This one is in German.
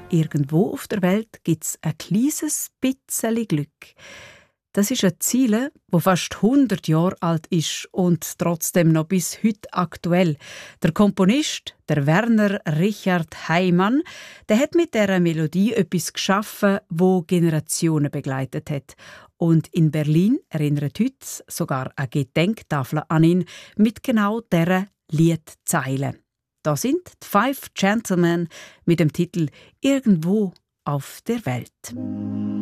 Irgendwo auf der Welt gibt's ein kleines bisschen Glück. Das ist ein Ziel, das fast 100 Jahre alt ist und trotzdem noch bis heute aktuell. Der Komponist, der Werner Richard Heimann, der hat mit dieser Melodie etwas geschaffen, wo Generationen begleitet hat. Und in Berlin erinnert heute sogar eine Gedenktafel an ihn mit genau dieser Liedzeile. Da sind die Five Gentlemen mit dem Titel «Irgendwo auf der Welt».